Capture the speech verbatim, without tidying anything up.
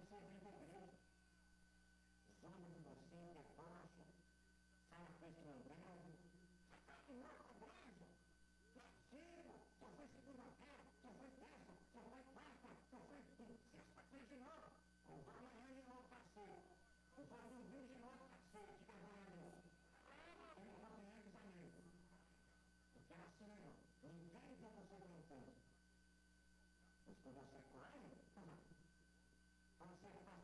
você vem da igreja. Zomba de você, debocha, fala coisa que não deve. Você tá que não cobrado. Mentira, só foi segunda-feira, só foi terça, só foi quarta, só foi sexta-feira de novo. Ou vai amanhã de novo, parceiro. Ou vai domingo de novo, parceiro, de trabalhador. Eu não vou ganhar dos amigos. Porque assim não, ninguém vê você cantando. Mas quando você corre, você